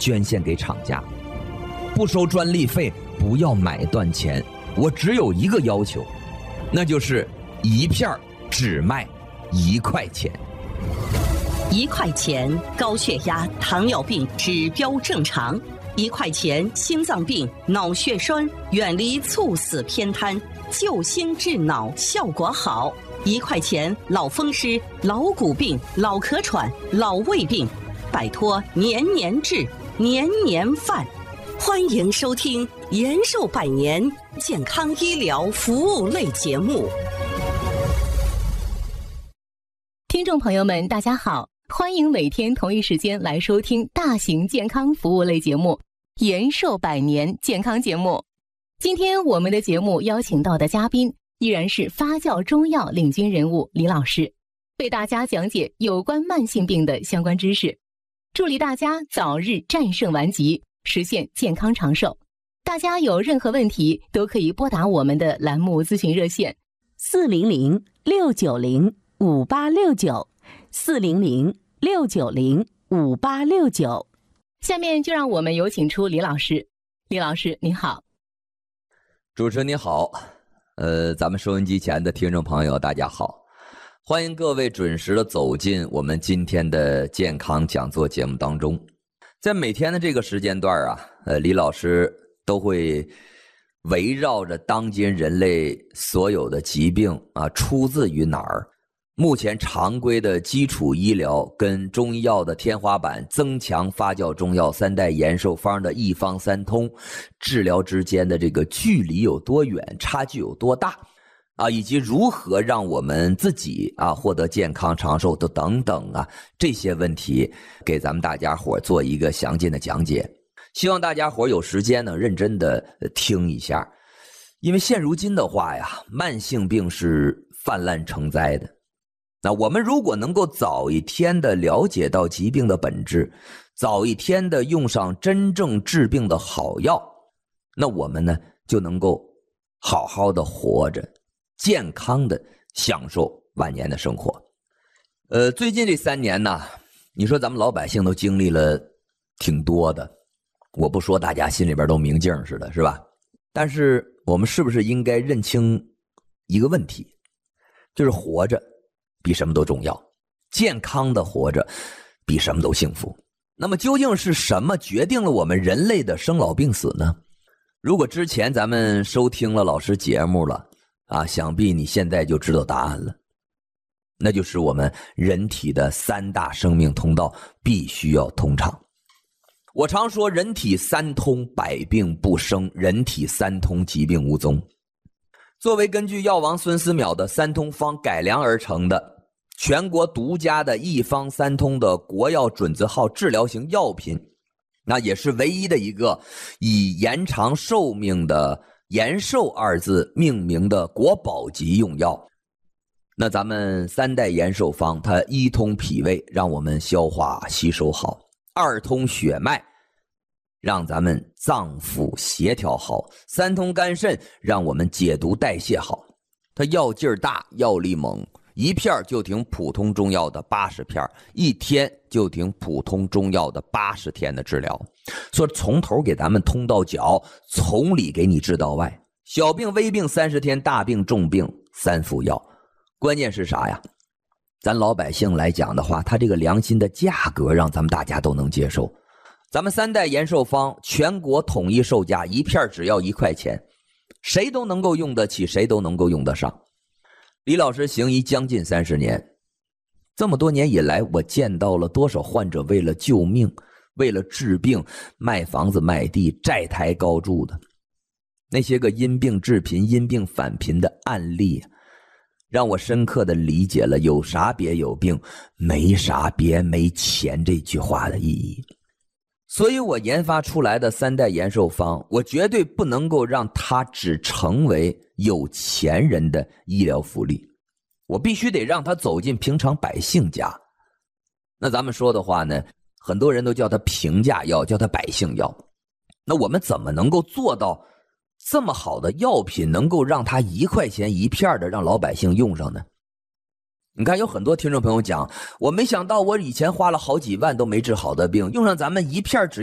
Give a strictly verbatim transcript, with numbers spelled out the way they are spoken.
捐献给厂家，不收专利费，不要买断钱。我只有一个要求，那就是一片只卖一块钱。 一块钱高血压、糖尿病指标正常；一块钱心脏病、脑血栓远离猝死偏瘫，救心治脑效果好；一块钱老风湿、老骨病、老咳喘、老胃病，摆脱年年治、年年犯。欢迎收听延寿百年健康医疗服务类节目。 听众朋友们大家好，欢迎每天同一时间来收听大型健康服务类节目延寿百年健康节目。今天我们的节目邀请到的嘉宾依然是发酵中药领军人物李老师，为大家讲解有关慢性病的相关知识，助力大家早日战胜顽疾，实现健康长寿。大家有任何问题都可以拨打我们的栏目咨询热线四零零六九零五八六九 四零零六九零五八六九。 下面就让我们有请出李老师。李老师您好。 主持人你好，呃，咱们收音机前的听众朋友大家好，欢迎各位准时的走进我们今天的健康讲座节目当中。在每天的这个时间段啊，呃，李老师都会围绕着当今人类所有的疾病啊，出自于哪儿？目前常规的基础医疗跟中医药的天花板增强发酵中药三代延寿方的一方三通治疗之间的这个距离有多远，差距有多大啊，以及如何让我们自己啊获得健康长寿的等等啊，这些问题给咱们大家伙做一个详尽的讲解。希望大家伙有时间呢认真的听一下，因为现如今的话呀，慢性病是泛滥成灾的。那我们如果能够早一天的了解到疾病的本质，早一天的用上真正治病的好药，那我们呢就能够好好的活着，健康的享受晚年的生活。呃，最近这三年呢，你说咱们老百姓都经历了挺多的，我不说大家心里边都明镜似的，是吧？但是我们是不是应该认清一个问题，就是活着比什么都重要，健康的活着比什么都幸福。那么究竟是什么决定了我们人类的生老病死呢？如果之前咱们收听了老师节目了啊，想必你现在就知道答案了，那就是我们人体的三大生命通道必须要通畅。我常说人体三通，百病不生；人体三通，疾病无踪。作为根据药王孙思邈的三通方改良而成的全国独家的一方三通的国药准字号治疗型药品，那也是唯一的一个以延长寿命的延寿二字命名的国宝级用药。那咱们三代延寿方，它一通脾胃，让我们消化吸收好；二通血脉，让咱们脏腑协调好；三通肝肾，让我们解毒代谢好。它药劲儿大，药力猛，一片就挺普通中药的八十片，一天就挺普通中药的八十天的治疗。所以从头给咱们通到脚，从里给你治到外。小病微病三十天，大病重病三服药。关键是啥呀？咱老百姓来讲的话，它这个良心的价格让咱们大家都能接受。咱们三代延寿方全国统一售价，一片只要一块钱，谁都能够用得起，谁都能够用得上。李老师行医将近三十年，这么多年以来，我见到了多少患者为了救命，为了治病，卖房子卖地，债台高筑的。那些个因病致贫、因病返贫的案例，让我深刻的理解了有啥别有病，没啥别没钱这句话的意义。所以我研发出来的三代延寿方，我绝对不能够让它只成为有钱人的医疗福利，我必须得让它走进平常百姓家。那咱们说的话呢，很多人都叫它平价药，叫它百姓药。那我们怎么能够做到这么好的药品能够让它一块钱一片的让老百姓用上呢？你看有很多听众朋友讲，我没想到我以前花了好几万都没治好的病，用上咱们一片只